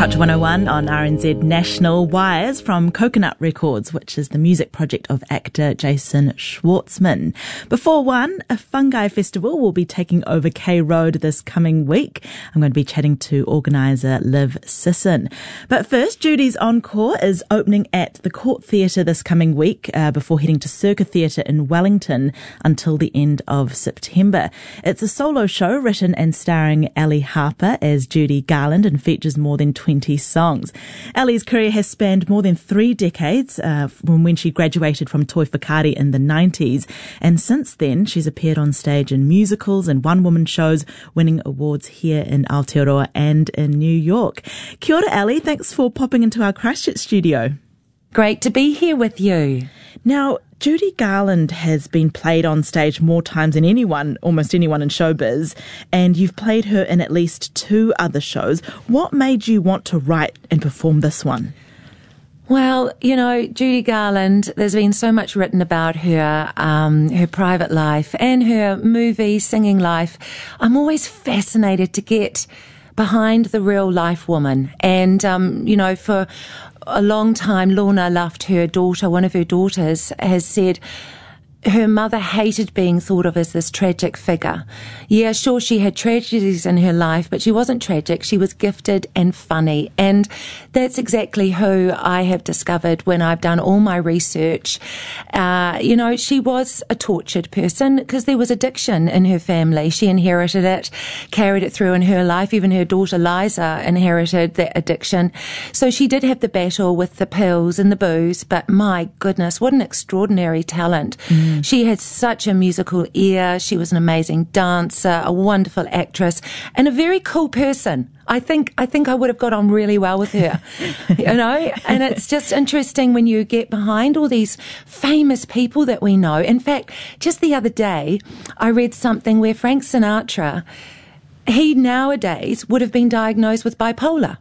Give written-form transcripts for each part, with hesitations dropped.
Culture 101 on RNZ National. Wires from Coconut Records, which is the music project of actor Jason Schwartzman. Before one, a fungi festival will be taking over K Road this coming week. I'm going to be chatting to organiser Liv Sisson. But first, Judy's Encore is opening at the Court Theatre this coming week before heading to Circa Theatre in Wellington until the end of September. It's a solo show written and starring Ali Harper as Judy Garland and features more than 20 songs. Ali's career has spanned more than 3 decades from when she graduated from Toi Whakaari in the 90s, and since then she's appeared on stage in musicals and one-woman shows, winning awards here in Aotearoa and in New York. Kia ora, Ali. Thanks for popping into our Christchurch studio. Great to be here with you. Now, Judy Garland has been played on stage more times than almost anyone in showbiz, and you've played her in at least 2 other shows. What made you want to write and perform this one? Well, you know, Judy Garland, there's been so much written about her, her private life and her movie singing life. I'm always fascinated to get behind the real life woman. And, you know, for a long time, Lorna Luft, her daughter, one of her daughters, has said her mother hated being thought of as this tragic figure. Yeah, sure, she had tragedies in her life, but she wasn't tragic. She was gifted and funny. And that's exactly who I have discovered when I've done all my research. You know, she was a tortured person because there was addiction in her family. She inherited it, carried it through in her life. Even her daughter Liza inherited that addiction. So she did have the battle with the pills and the booze, but my goodness, what an extraordinary talent. She had such a musical ear. She was an amazing dancer, a wonderful actress, and a very cool person. I think I would have got on really well with her, you know, and it's just interesting when you get behind all these famous people that we know. In fact, just the other day, I read something where Frank Sinatra, he nowadays would have been diagnosed with bipolar.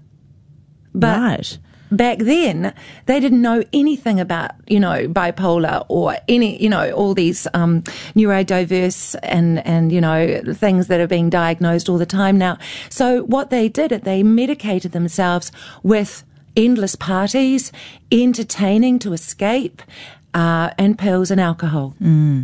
But right. Back then, they didn't know anything about, you know, bipolar or any, you know, all these neurodiverse and you know, things that are being diagnosed all the time now. So what they did, they medicated themselves with endless parties, entertaining to escape, and pills and alcohol.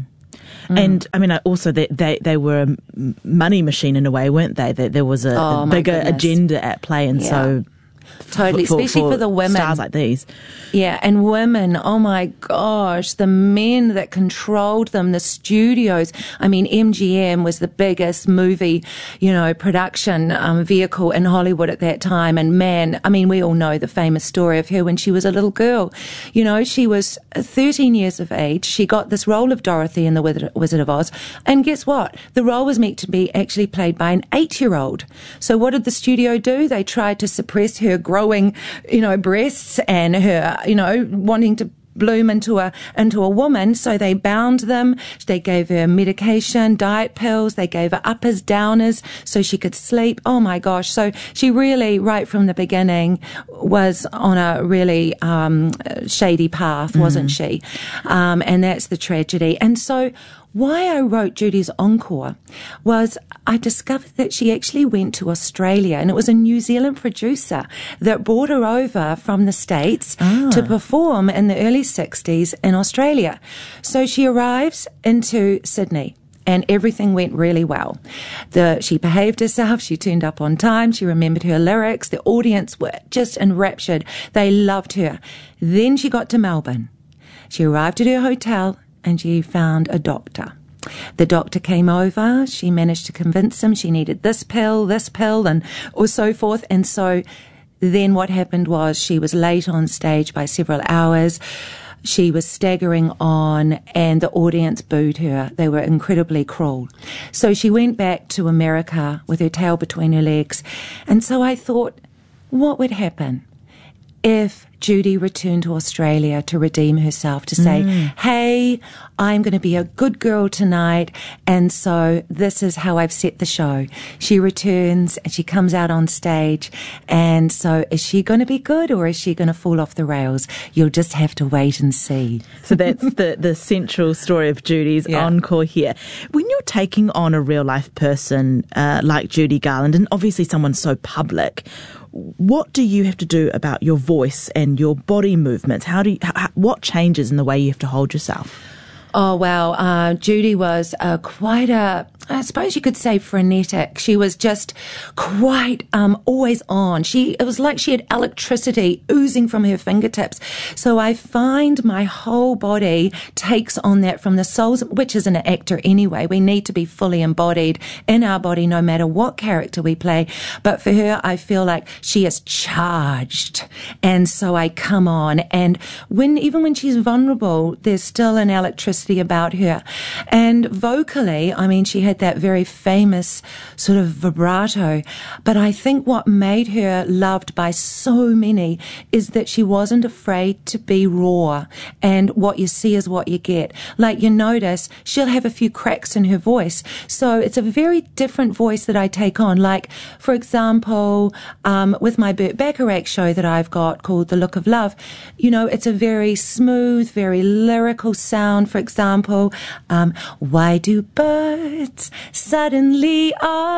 And I mean, also they were a money machine in a way, weren't they? There was a bigger agenda at play, and so. Totally, especially for the women. Stars like these. Yeah, and women, oh my gosh, the men that controlled them, the studios. I mean, MGM was the biggest movie, you know, production vehicle in Hollywood at that time. And man, I mean, we all know the famous story of her when she was a little girl. You know, she was 13 years of age. She got this role of Dorothy in The Wizard of Oz. And guess what? The role was meant to be actually played by an 8-year-old. So what did the studio do? They tried to suppress her growing, you know, breasts and her, you know, wanting to bloom into a woman. So they bound them. They gave her medication, diet pills. They gave her uppers, downers so she could sleep. Oh my gosh. So she really, right from the beginning, was on a really shady path, wasn't she? And that's the tragedy. And so why I wrote Judy's Encore was I discovered that she actually went to Australia, and it was a New Zealand producer that brought her over from the States to perform in the early 60s in Australia. So she arrives into Sydney, and everything went really well. She behaved herself, she turned up on time, she remembered her lyrics, the audience were just enraptured. They loved her. Then she got to Melbourne. She arrived at her hotel, and she found a doctor. The doctor came over. She managed to convince him she needed this pill, and or so forth. And so then what happened was she was late on stage by several hours. She was staggering on, and the audience booed her. They were incredibly cruel. So she went back to America with her tail between her legs. And so I thought, what would happen if Judy returned to Australia to redeem herself, to say, hey, I'm going to be a good girl tonight, and so this is how I've set the show. She returns and she comes out on stage, and so is she going to be good or is she going to fall off the rails? You'll just have to wait and see. So that's the central story of Judy's encore here. When you're taking on a real life person like Judy Garland, and obviously someone so public, what do you have to do about your voice and your body movements? What changes in the way you have to hold yourself? Oh, wow. Judy was quite I suppose you could say frenetic. She was just quite always on. It was like she had electricity oozing from her fingertips. So I find my whole body takes on that from the soul, which is an actor anyway. We need to be fully embodied in our body no matter what character we play. But for her, I feel like she is charged. And so I come on. And even when she's vulnerable, there's still an electricity about her. And vocally, I mean, she had that very famous sort of vibrato. But I think what made her loved by so many is that she wasn't afraid to be raw. And what you see is what you get. Like you notice, she'll have a few cracks in her voice. So it's a very different voice that I take on. Like, for example, with my Burt Bacharach show that I've got called The Look of Love, it's a very smooth, very lyrical sound. For example, why do birds suddenly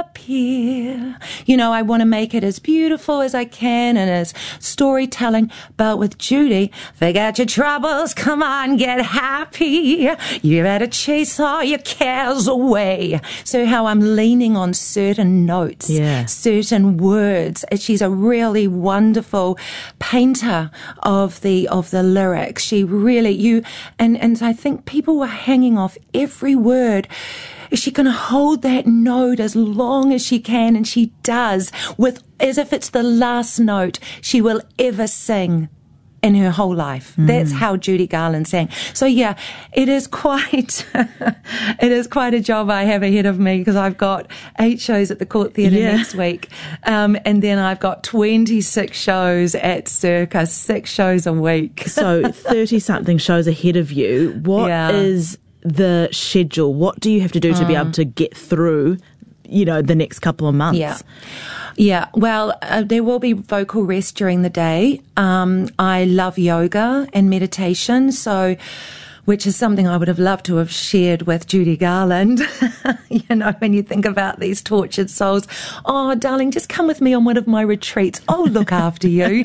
appear? I want to make it as beautiful as I can and as storytelling. But with Judy, forget your troubles, come on, get happy. You better chase all your cares away. So how I'm leaning on certain notes, certain words. She's a really wonderful painter of the lyrics. She really, and I think people were hanging off every word. Is she going to hold that note as long as she can? And she does, as if it's the last note she will ever sing in her whole life. That's how Judy Garland sang. So yeah, it is quite a job I have ahead of me, because I've got 8 shows at the Court Theatre next week. And then I've got 26 shows at Circa, 6 shows a week. So 30 something shows ahead of you. What is the schedule? What do you have to do to be able to get through, the next couple of months? Yeah. Well, there will be vocal rest during the day. I love yoga and meditation, which is something I would have loved to have shared with Judy Garland. When you think about these tortured souls, oh, darling, just come with me on one of my retreats. I'll look after you.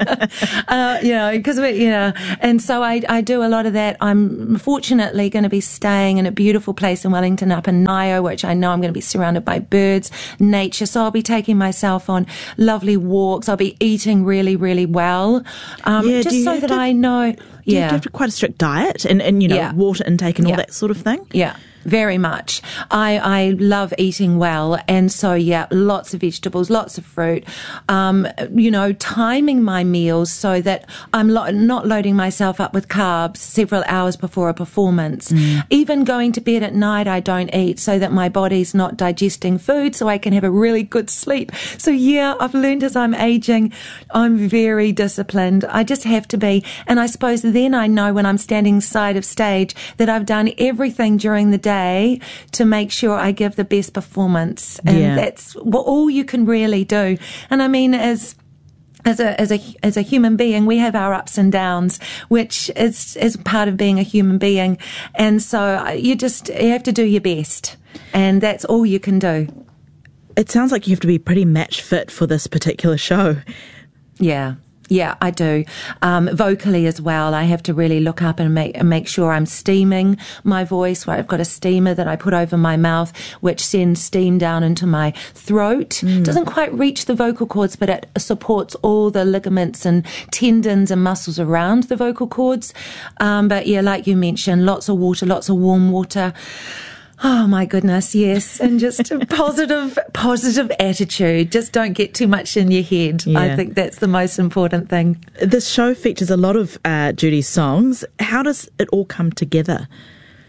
And so I do a lot of that. I'm fortunately going to be staying in a beautiful place in Wellington up in Nio, which I know I'm going to be surrounded by birds, nature. So I'll be taking myself on lovely walks. I'll be eating really, really well. Just so that I know. Do you have quite a strict diet and water intake and all that sort of thing? Yeah. Very much. I love eating well. And so, lots of vegetables, lots of fruit, timing my meals so that I'm not loading myself up with carbs several hours before a performance. Even going to bed at night, I don't eat so that my body's not digesting food so I can have a really good sleep. So, I've learned as I'm aging, I'm very disciplined. I just have to be. And I suppose then I know when I'm standing side of stage that I've done everything during the day to make sure I give the best performance, and that's all you can really do. And I mean, as a human being, we have our ups and downs, which is part of being a human being. And so you have to do your best, and that's all you can do. It sounds like you have to be pretty match fit for this particular show. Yeah, I do. Vocally as well, I have to really look up and make sure I'm steaming my voice. I've got a steamer that I put over my mouth, which sends steam down into my throat. Doesn't quite reach the vocal cords, but it supports all the ligaments and tendons and muscles around the vocal cords. But like you mentioned, lots of water, lots of warm water. Oh my goodness, yes. And just a positive attitude. Just don't get too much in your head. Yeah. I think that's the most important thing. This show features a lot of Judy's songs. How does it all come together?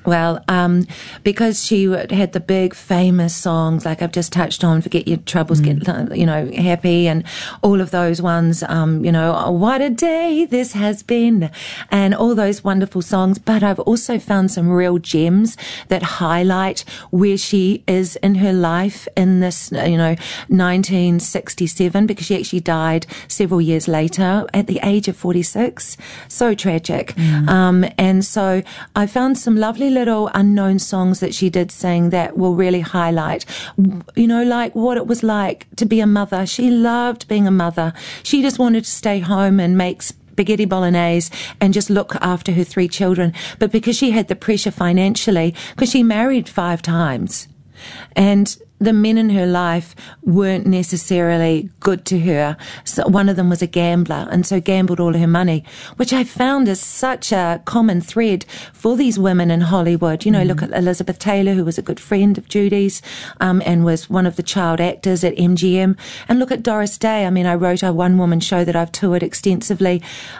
Well, because she had the big famous songs like I've just touched on, Forget Your Troubles, Get, Happy, and all of those ones, Oh, What a Day This Has Been, and all those wonderful songs. But I've also found some real gems that highlight where she is in her life in this, 1967, because she actually died several years later at the age of 46. So tragic. And so I found some lovely little unknown songs that she did sing that will really highlight, like what it was like to be a mother. She loved being a mother. She just wanted to stay home and make spaghetti bolognese and just look after her 3 children. But because she had the pressure financially, because she married 5 times, and the men in her life weren't necessarily good to her. So one of them was a gambler, and so gambled all her money, which I found is such a common thread for these women in Hollywood. Look at Elizabeth Taylor, who was a good friend of Judy's, and was one of the child actors at MGM. And look at Doris Day. I mean, I wrote a one-woman show that I've toured extensively,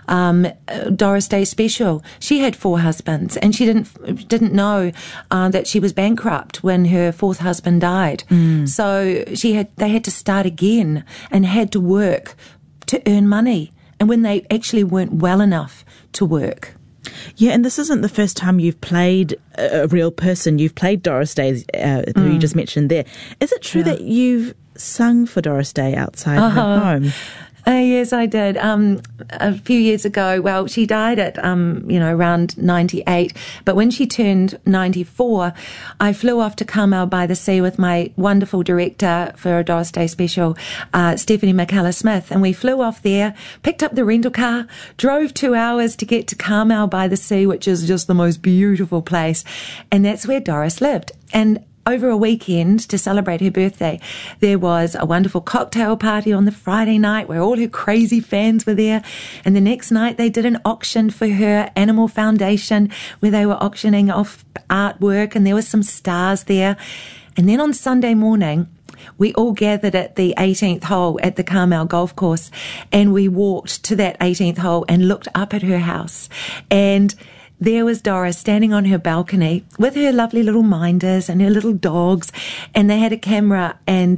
Doris Day Special. She had 4 husbands, and she didn't know that she was bankrupt when her 4th husband died. So they had to start again and had to work to earn money, and when they actually weren't well enough to work. Yeah, and this isn't the first time you've played a real person. You've played Doris Day, who you just mentioned there. Is it true that you've sung for Doris Day outside her home? Yes, I did. A few years ago, well, she died at, around 98. But when she turned 94, I flew off to Carmel by the Sea with my wonderful director for a Doris Day Special, Stephanie McCullough-Smith. And we flew off there, picked up the rental car, drove 2 hours to get to Carmel by the Sea, which is just the most beautiful place. And that's where Doris lived. And over a weekend, to celebrate her birthday, there was a wonderful cocktail party on the Friday night where all her crazy fans were there. And the next night they did an auction for her Animal Foundation where they were auctioning off artwork, and there were some stars there. And then on Sunday morning, we all gathered at the 18th hole at the Carmel Golf Course, and we walked to that 18th hole and looked up at her house. And there was Doris standing on her balcony with her lovely little minders and her little dogs, and they had a camera and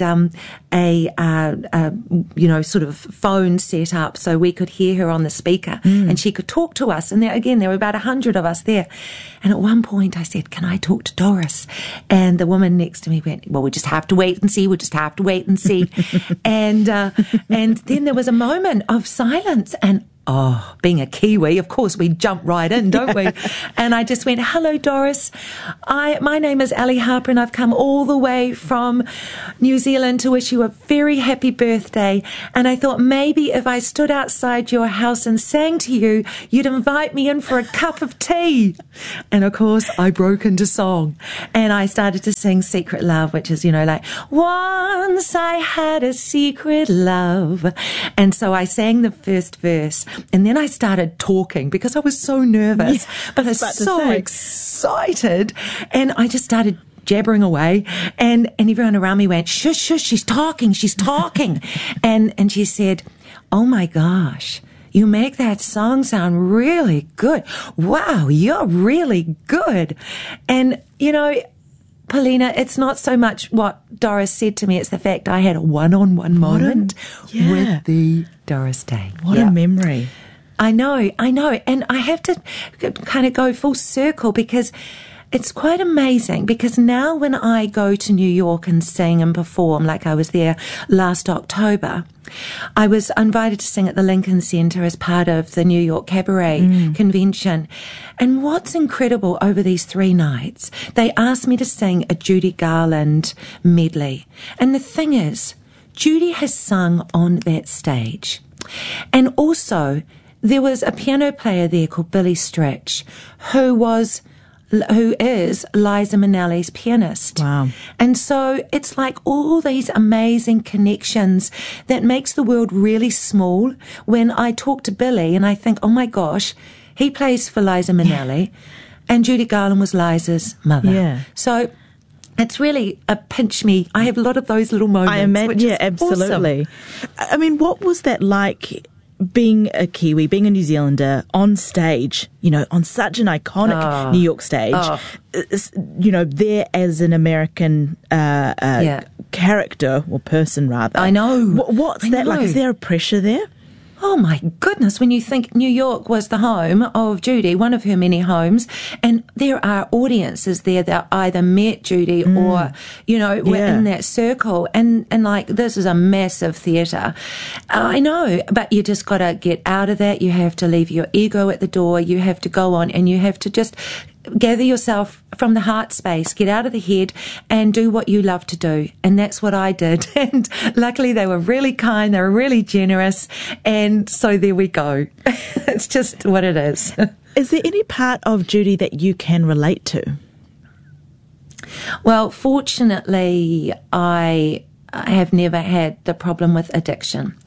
sort of phone set up so we could hear her on the speaker and she could talk to us. And there were about 100 of us there. And at one point I said, "Can I talk to Doris?" And the woman next to me went, "Well, we just have to wait and see. We'll just have to wait and see." and then there was a moment of silence, and being a Kiwi, of course, we jump right in, don't we? And I just went, "Hello, Doris. My name is Ali Harper, and I've come all the way from New Zealand to wish you a very happy birthday. And I thought maybe if I stood outside your house and sang to you, you'd invite me in for a cup of tea." And of course, I broke into song. And I started to sing Secret Love, which is, like, "Once I had a secret love." And so I sang the first verse. And then I started talking because I was so nervous, but I was so excited. And I just started jabbering away, and everyone around me went, "Shush, shush, she's talking. And she said, "Oh my gosh, you make that song sound really good. Wow, you're really good." And, Paulina, it's not so much what Doris said to me, it's the fact I had a one-on-one moment with the Doris Day. What a memory. I know. And I have to kind of go full circle because it's quite amazing, because now when I go to New York and sing and perform, like I was there last October, I was invited to sing at the Lincoln Center as part of the New York Cabaret Convention. And what's incredible over these 3 nights, they asked me to sing a Judy Garland medley. And the thing is, Judy has sung on that stage. And also, there was a piano player there called Billy Stritch, who is Liza Minnelli's pianist. Wow. And so it's like all these amazing connections that makes the world really small when I talk to Billy and I think, oh my gosh, he plays for Liza Minnelli and Judy Garland was Liza's mother. Yeah. So it's really a pinch me. I have a lot of those little moments. I imagine, absolutely. Awesome. I mean, what was that like being a Kiwi, being a New Zealander on stage, on such an iconic New York stage, there as an American character or person, rather. I know. What's that like? Is there a pressure there? Oh my goodness, when you think New York was the home of Judy, one of her many homes, and there are audiences there that either met Judy or, were in that circle, and like, this is a massive theatre. I know, but you just got to get out of that. You have to leave your ego at the door. You have to go on, and you have to just gather yourself from the heart space, get out of the head and do what you love to do. And that's what I did. And luckily they were really kind, they were really generous. And so there we go. It's just what it is. Is there any part of Judy that you can relate to? Well, fortunately, I have never had the problem with addiction.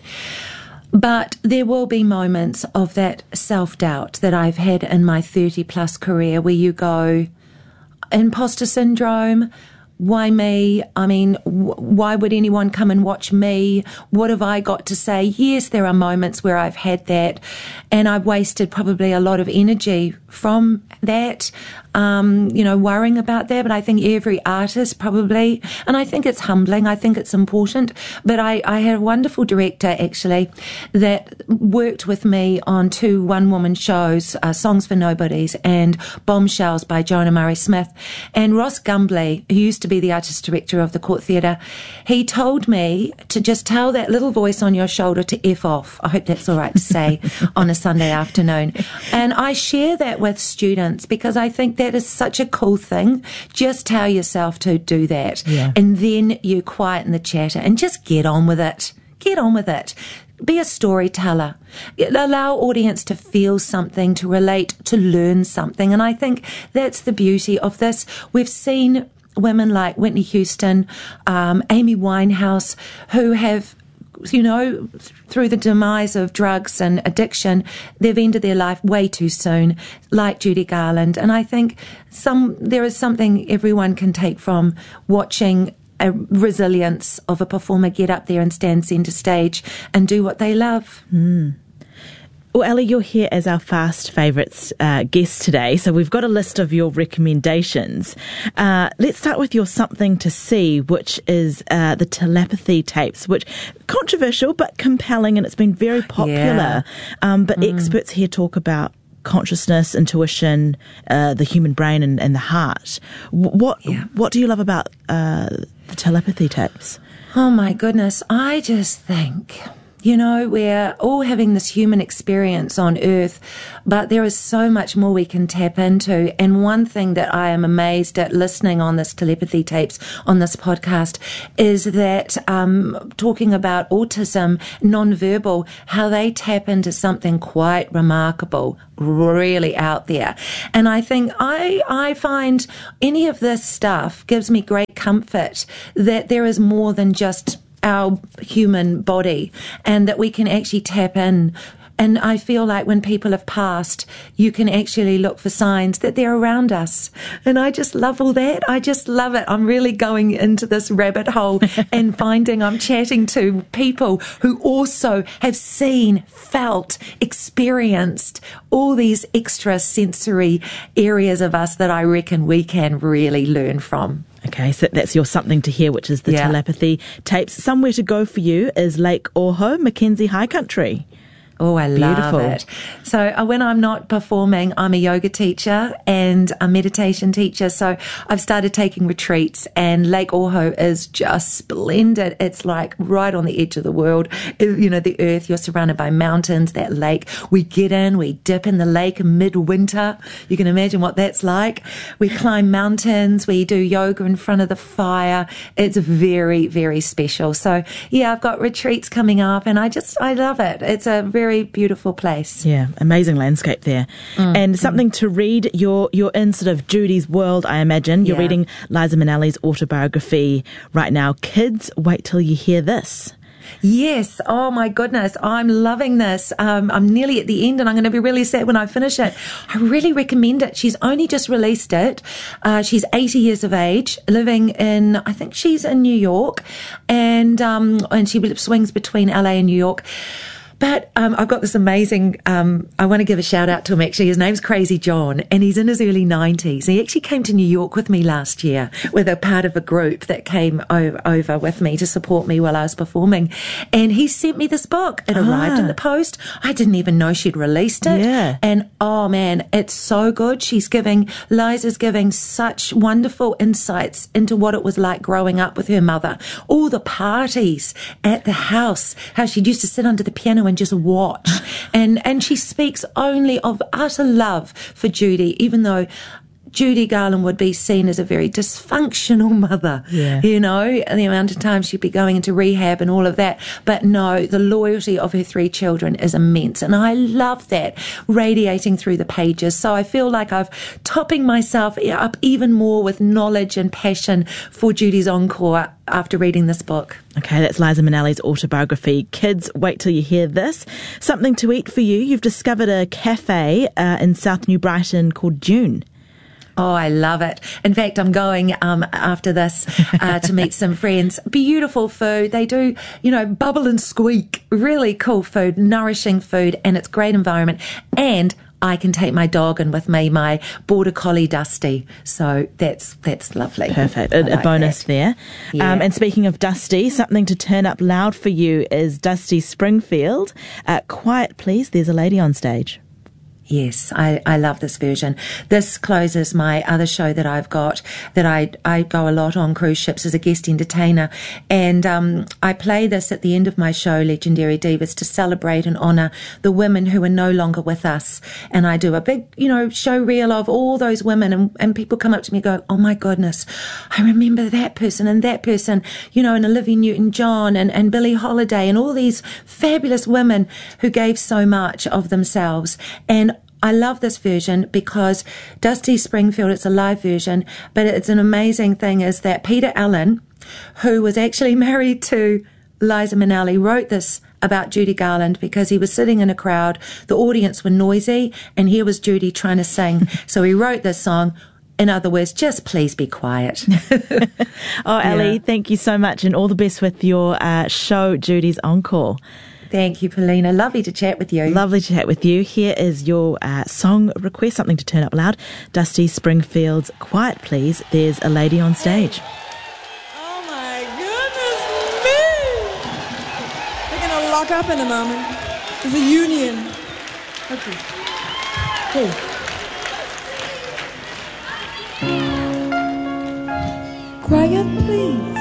But there will be moments of that self-doubt that I've had in my 30-plus career where you go, imposter syndrome, why me? I mean, why would anyone come and watch me? What have I got to say? Yes, there are moments where I've had that, and I've wasted probably a lot of energy from that, worrying about that. But I think every artist probably, and I think it's humbling, I think it's important. But I had a wonderful director, actually, that worked with me on 2 one-woman shows, Songs for Nobodies and Bombshells by Jonah Murray Smith. And Ross Gumbley, who used to be the artist director of the Court Theatre, he told me to just tell that little voice on your shoulder to F off. I hope that's all right to say on a Sunday afternoon. And I share that with students because I think that is such a cool thing. Just tell yourself to do that. Yeah. And then you quieten the chatter and just get on with it. Get on with it. Be a storyteller. Allow audience to feel something, to relate, to learn something. And I think that's the beauty of this. We've seen women like Whitney Houston, Amy Winehouse, who have, through the demise of drugs and addiction, they've ended their life way too soon, like Judy Garland. And I think there is something everyone can take from watching a resilience of a performer get up there and stand centre stage and do what they love. Well, Ellie, you're here as our Fast Favourites guest today, so we've got a list of your recommendations. Let's start with your Something to See, which is the telepathy tapes, which controversial but compelling, and it's been very popular. But experts here talk about consciousness, intuition, the human brain and the heart. What do you love about the telepathy tapes? Oh my goodness, I just think, we're all having this human experience on Earth, but there is so much more we can tap into. And one thing that I am amazed at listening on this telepathy tapes on this podcast is that talking about autism, nonverbal, how they tap into something quite remarkable, really out there. And I think I find any of this stuff gives me great comfort that there is more than just our human body and that we can actually tap in. And I feel like when people have passed, you can actually look for signs that they're around us. And I just love all that. I just love it. I'm really going into this rabbit hole and finding I'm chatting to people who also have seen, felt, experienced all these extra sensory areas of us that I reckon we can really learn from. Okay, so that's your Something to Hear, which is the telepathy tapes. Somewhere to go for you is Lake Oho, Mackenzie High Country. Oh, I love it. So when I'm not performing, I'm a yoga teacher and a meditation teacher. So I've started taking retreats, and Lake Oho is just splendid. It's like right on the edge of the world. The earth, you're surrounded by mountains, that lake. We get in, we dip in the lake midwinter. You can imagine what that's like. We climb mountains, we do yoga in front of the fire. It's very, very special. So yeah, I've got retreats coming up and I love it. It's a very beautiful place. Yeah, amazing landscape there. And something to read. You're in sort of Judy's world, I imagine. You're reading Liza Minnelli's autobiography right now. Kids, wait till you hear this. Yes. Oh my goodness. I'm loving this. I'm nearly at the end and I'm going to be really sad when I finish it. I really recommend it. She's only just released it. She's 80 years of age, living in, I think she's in New York, and she swings between LA and New York. But I've got this amazing, I want to give a shout out to him actually. His name's Crazy John, and he's in his early 90s. He actually came to New York with me last year with a part of a group that came over with me to support me while I was performing. And he sent me this book. It arrived in the post. I didn't even know she'd released it. Yeah. And oh man, it's so good. Liza's giving such wonderful insights into what it was like growing up with her mother. All the parties at the house, how she used to sit under the piano and just watch. And she speaks only of utter love for Judy, even though Judy Garland would be seen as a very dysfunctional mother, you know, the amount of time she'd be going into rehab and all of that. But no, the loyalty of her 3 children is immense. And I love that radiating through the pages. So I feel like I've topping myself up even more with knowledge and passion for Judy's encore after reading this book. Okay, that's Liza Minnelli's autobiography. Kids, wait till you hear this. Something to eat for you. You've discovered a cafe in South New Brighton called June. Oh, I love it. In fact, I'm going after this to meet some friends. Beautiful food. They do, you know, bubble and squeak. Really cool food, nourishing food, and it's great environment. And I can take my dog in with me, my border collie Dusty. So that's lovely. Perfect. A bonus there. Yeah. And speaking of Dusty, something to turn up loud for you is Dusty Springfield. Quiet Please, there's a lady on stage. Yes, I love this version. This closes my other show that I've got, that I go a lot on cruise ships as a guest entertainer. And I play this at the end of my show, Legendary Divas, to celebrate and honour the women who are no longer with us. And I do a big, you know, show reel of all those women, and people come up to me and go, oh my goodness, I remember that person, you know, and Olivia Newton-John and Billie Holiday and all these fabulous women who gave so much of themselves. And I love this version because Dusty Springfield, it's a live version, but it's an amazing thing is that Peter Allen, who was actually married to Liza Minnelli, wrote this about Judy Garland because he was sitting in a crowd, the audience were noisy, and here was Judy trying to sing. So he wrote this song. In other words, just please be quiet. Ali, thank you so much, and all the best with your show, Judy's Encore. Thank you, Paulina. Lovely to chat with you. Lovely to chat with you. Here is your song request, something to turn up loud. Dusty Springfield's Quiet Please, there's a lady on stage. Oh my goodness me! They're going to lock up in a moment. It's a union. Okay. Cool. Quiet please.